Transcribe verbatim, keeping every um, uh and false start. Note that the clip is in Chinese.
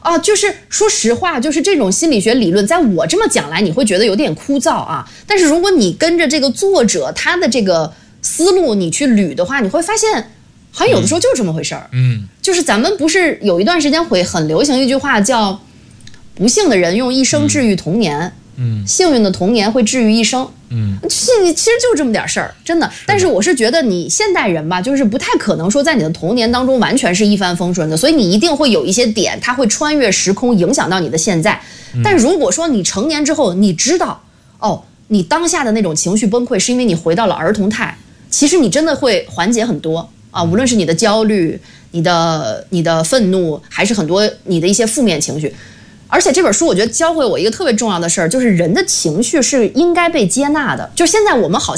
啊，就是说实话，就是这种心理学理论，在我这么讲来，你会觉得有点枯燥啊。但是如果你跟着这个作者他的这个思路你去捋的话，你会发现，好像有的时候就是这么回事儿。嗯，就是咱们不是有一段时间会很流行一句话叫“不幸的人用一生治愈童年”。嗯，幸运的童年会治愈一生。嗯，其实其实就这么点事儿，真的。但是我是觉得你现代人吧，就是不太可能说在你的童年当中完全是一帆风顺的，所以你一定会有一些点，它会穿越时空影响到你的现在。但如果说你成年之后，你知道，哦，你当下的那种情绪崩溃是因为你回到了儿童态，其实你真的会缓解很多啊，无论是你的焦虑、你的你的愤怒，还是很多你的一些负面情绪。而且这本书我觉得教会我一个特别重要的事儿，就是人的情绪是应该被接纳的。就现在我们好像